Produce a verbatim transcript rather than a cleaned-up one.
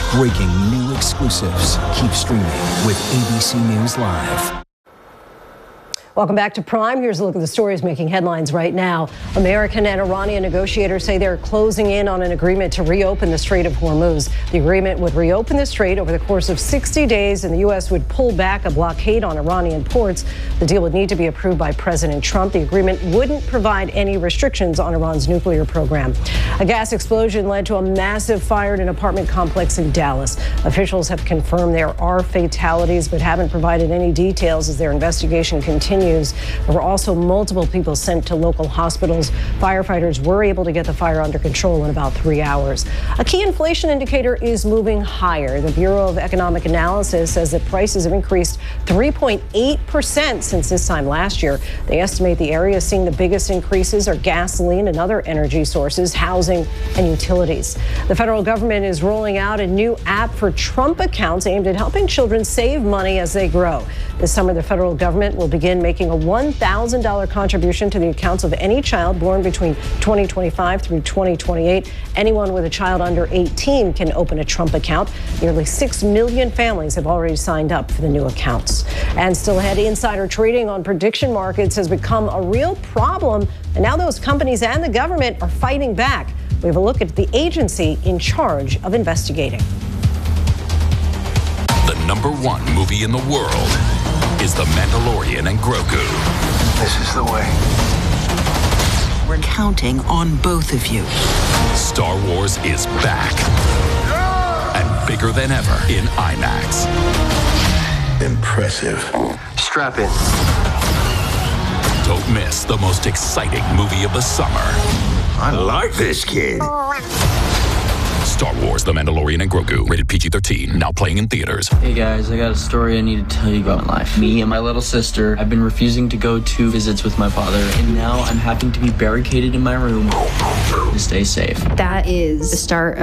Breaking new exclusives. Keep streaming with A B C News Live. Welcome back to Prime. Here's a look at the stories making headlines right now. American and Iranian negotiators say they're closing in on an agreement to reopen the Strait of Hormuz. The agreement would reopen the strait over the course of sixty days, and the U S would pull back a blockade on Iranian ports. The deal would need to be approved by President Trump. The agreement wouldn't provide any restrictions on Iran's nuclear program. A gas explosion led to a massive fire in an apartment complex in Dallas. Officials have confirmed there are fatalities, but haven't provided any details as their investigation continues. There were also multiple people sent to local hospitals. Firefighters were able to get the fire under control in about three hours. A key inflation indicator is moving higher. The Bureau of Economic Analysis says that prices have increased three point eight percent since this time last year. They estimate the areas seeing the biggest increases are gasoline and other energy sources, housing, and utilities. The federal government is rolling out a new app for Trump accounts aimed at helping children save money as they grow. This summer, the federal government will begin making a one thousand dollars contribution to the accounts of any child born between twenty twenty-five through twenty twenty-eight. Anyone with a child under eighteen can open a Trump account. Nearly six million families have already signed up for the new accounts. And still ahead, insider trading on prediction markets has become a real problem, and now those companies and the government are fighting back. We have a look at the agency in charge of investigating. The number one movie in the world is The Mandalorian and Grogu. This is the way. We're counting on both of you. Star Wars is back. And bigger than ever in IMAX. Impressive. Strap in. Don't miss the most exciting movie of the summer. I like this kid. Star Wars, The Mandalorian and Grogu, rated P G thirteen, now playing in theaters. Hey guys, I got a story I need to tell you about in life. Me and my little sister have been refusing to go to visits with my father, and now I'm having to be barricaded in my room to stay safe. That is the start of